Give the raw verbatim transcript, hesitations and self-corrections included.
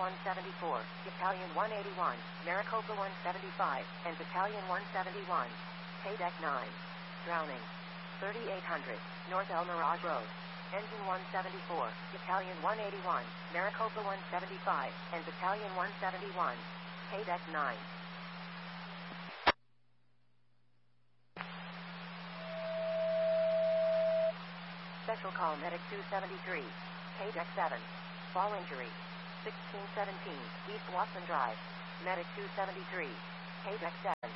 one seventy-four, Battalion one eighty-one, Maricopa one seventy-five, and Battalion one seventy-one. K Deck nine. Drowning. thirty-eight hundred, North El Mirage Road. Engine one seventy-four, Battalion one eighty-one, Maricopa one seventy-five, and Battalion one seventy-one. K Deck nine. Special Call Medic two seventy-three. K Deck seven. Fall injury. sixteen seventeen, East Watson Drive. Medic two seventy-three. K Deck seven.